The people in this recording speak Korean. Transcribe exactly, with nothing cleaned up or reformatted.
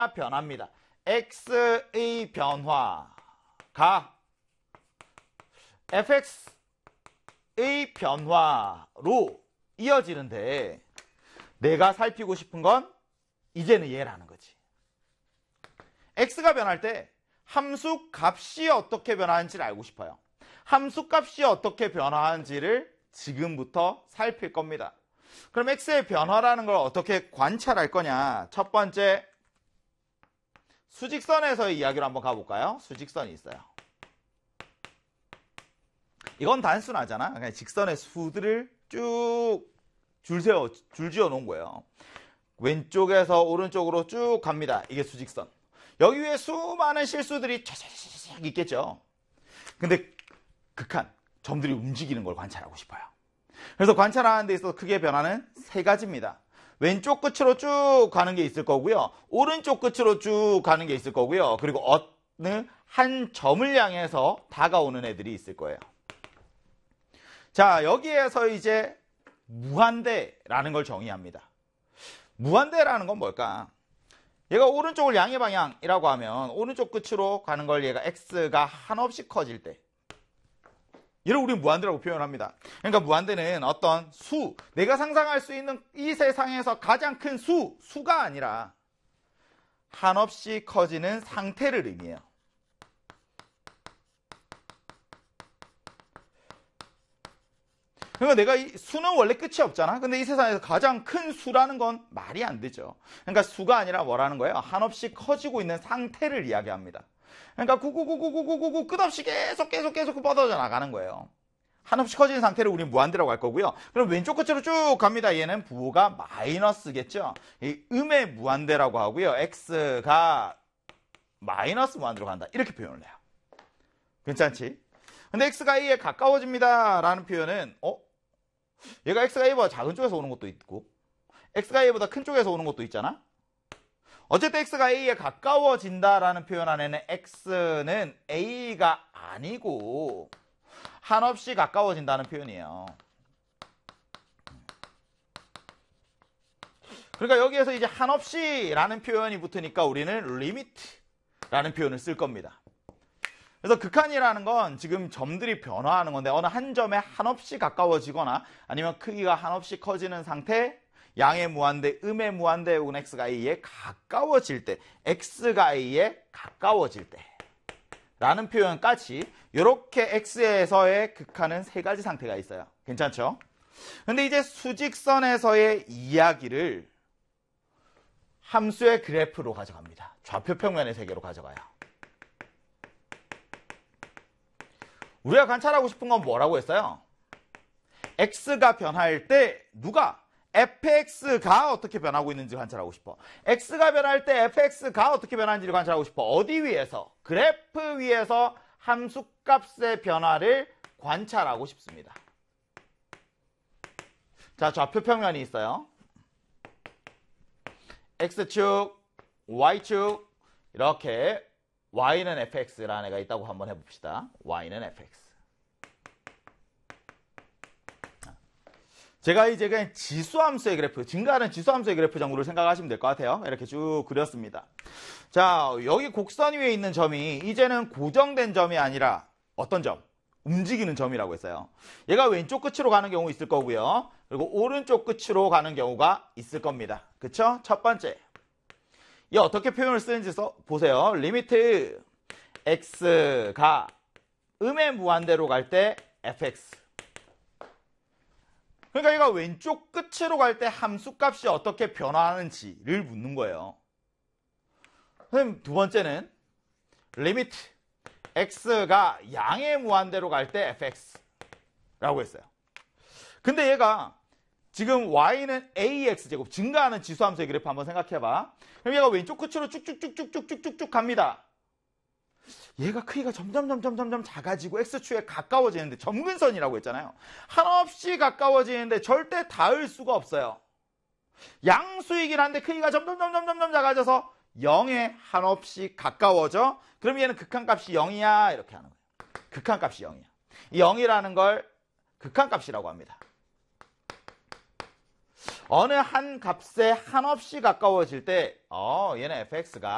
변화입니다. x의 변화가 fx의 변화로 이어지는데 내가 살피고 싶은 건 이제는 얘라는 거지. x가 변할 때 함수 값이 어떻게 변하는지를 알고 싶어요. 함수 값이 어떻게 변화하는지를 지금부터 살필 겁니다. 그럼 x의 변화라는 걸 어떻게 관찰할 거냐? 첫 번째, 수직선에서의 이야기로 한번 가볼까요? 수직선이 있어요. 이건 단순하잖아. 그냥 직선의 수들을 쭉 줄 세워, 줄 지어 놓은 거예요. 왼쪽에서 오른쪽으로 쭉 갑니다. 이게 수직선. 여기 위에 수많은 실수들이 쫙쫙 있겠죠. 근데 극한, 점들이 움직이는 걸 관찰하고 싶어요. 그래서 관찰하는 데 있어서 크게 변화는 세 가지입니다. 왼쪽 끝으로 쭉 가는 게 있을 거고요. 오른쪽 끝으로 쭉 가는 게 있을 거고요. 그리고 어느 한 점을 향해서 다가오는 애들이 있을 거예요. 자, 여기에서 이제 무한대라는 걸 정의합니다. 무한대라는 건 뭘까? 얘가 오른쪽을 양의 방향이라고 하면 오른쪽 끝으로 가는 걸 얘가 x가 한없이 커질 때 이를 우리는 무한대라고 표현합니다. 그러니까 무한대는 어떤 수, 내가 상상할 수 있는 이 세상에서 가장 큰 수, 수가 아니라 한없이 커지는 상태를 의미해요. 그러니까 내가 이 수는 원래 끝이 없잖아. 근데 이 세상에서 가장 큰 수라는 건 말이 안 되죠. 그러니까 수가 아니라 뭐라는 거예요? 한없이 커지고 있는 상태를 이야기합니다. 그러니까 구구구구구구구구 끝없이 계속 계속 계속 뻗어져 나가는 거예요. 한없이 커지는 상태를 우리는 무한대라고 할 거고요. 그럼 왼쪽 끝으로 쭉 갑니다. 얘는 부호가 마이너스겠죠. 이 음의 무한대라고 하고요. x가 마이너스 무한대로 간다. 이렇게 표현을 해요. 괜찮지? 근데 x가 a에 가까워집니다 라는 표현은 어? 얘가 x가 a보다 작은 쪽에서 오는 것도 있고 x가 a보다 큰 쪽에서 오는 것도 있잖아. 어쨌든 x가 a에 가까워진다라는 표현 안에는 x는 a가 아니고 한없이 가까워진다는 표현이에요. 그러니까 여기에서 이제 한없이라는 표현이 붙으니까 우리는 리미트라는 표현을 쓸 겁니다. 그래서 극한이라는 건 지금 점들이 변화하는 건데 어느 한 점에 한없이 가까워지거나 아니면 크기가 한없이 커지는 상태, 양의 무한대, 음의 무한대 혹은 x가 a에 가까워질 때, x가 a에 가까워질 때 라는 표현까지 이렇게 x에서의 극한은 세 가지 상태가 있어요. 괜찮죠? 근데 이제 수직선에서의 이야기를 함수의 그래프로 가져갑니다. 좌표평면의 세계로 가져가요. 우리가 관찰하고 싶은 건 뭐라고 했어요? x가 변할 때 누가? fx가 어떻게 변하고 있는지 관찰하고 싶어. x가 변할 때 fx가 어떻게 변하는지를 관찰하고 싶어. 어디 위에서? 그래프 위에서 함수값의 변화를 관찰하고 싶습니다. 자, 좌표평면이 있어요. x축, y축 이렇게 y는 fx라는 애가 있다고 한번 해봅시다. y는 fx. 제가 이제 그냥 지수함수의 그래프, 증가하는 지수함수의 그래프 정도를 생각하시면 될 것 같아요. 이렇게 쭉 그렸습니다. 자, 여기 곡선 위에 있는 점이 이제는 고정된 점이 아니라 어떤 점? 움직이는 점이라고 했어요. 얘가 왼쪽 끝으로 가는 경우 있을 거고요. 그리고 오른쪽 끝으로 가는 경우가 있을 겁니다. 그쵸? 첫 번째. 이 어떻게 표현을 쓰는지 써, 보세요. 리미트 x가 음의 무한대로 갈 때 fx. 그러니까 얘가 왼쪽 끝으로 갈 때 함수값이 어떻게 변화하는지를 묻는 거예요. 그럼 두 번째는 리미트 x가 양의 무한대로 갈 때 fx라고 했어요. 근데 얘가 지금 y는 ax제곱, 증가하는 지수함수의 그래프 한번 생각해봐. 그럼 얘가 왼쪽 끝으로 쭉쭉쭉쭉쭉쭉쭉 갑니다. 얘가 크기가 점점 점점 점점 작아지고 x축에 가까워지는데 점근선이라고 했잖아요. 한없이 가까워지는데 절대 닿을 수가 없어요. 양수이긴 한데 크기가 점점 점점 점점 작아져서 영에 한없이 가까워져. 그럼 얘는 극한값이 영이야 이렇게 하는 거예요. 극한값이 영이야. 이 영이라는 걸 극한값이라고 합니다. 어느 한 값에 한없이 가까워질 때 어, 얘는 fx가